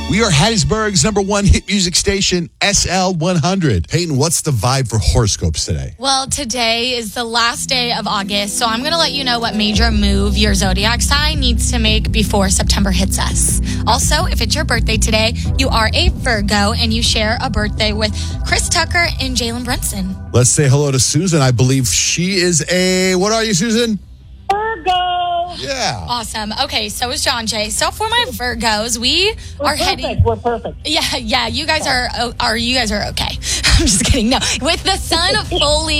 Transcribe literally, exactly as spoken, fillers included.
We are Hattiesburg's number one hit music station, S L one hundred. Peyton, what's the vibe for horoscopes today? Well, today is the last day of August, so I'm going to let you know what major move your zodiac sign needs to make before September hits us. Also, if it's your birthday today, you are a Virgo and you share a birthday with Chris Tucker and Jalen Brunson. Let's say hello to Susan. I believe she is a, what are you, Susan? Virgo. Yeah. Awesome. Okay, so is John Jay. So for my Virgos, we We're are perfect. heading. We're perfect. Yeah, yeah. You guys are. Are you guys are okay? I'm just kidding. No, with the sun fully